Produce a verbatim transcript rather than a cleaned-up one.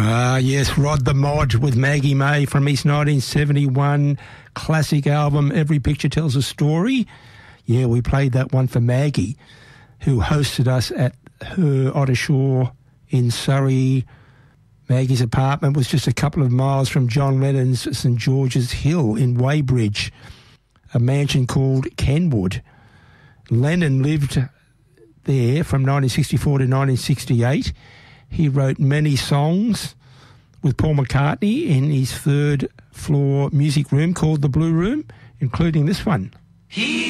Ah, yes, Rod the Mod with Maggie May from his nineteen seventy-one classic album, Every Picture Tells a Story. Yeah, we played that one for Maggie, who hosted us at her Otter Shore in Surrey. Maggie's apartment was just a couple of miles from John Lennon's St George's Hill in Weybridge, a mansion called Kenwood. Lennon lived there from nineteen sixty-four to nineteen sixty-eight. He wrote many songs with Paul McCartney in his third floor music room called the Blue Room, including this one. He